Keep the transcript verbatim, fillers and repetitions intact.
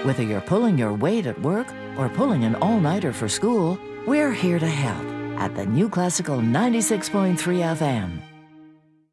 Whether you're pulling your weight at work or pulling an all-nighter for school, we're here to help at the New Classical ninety-six point three F M.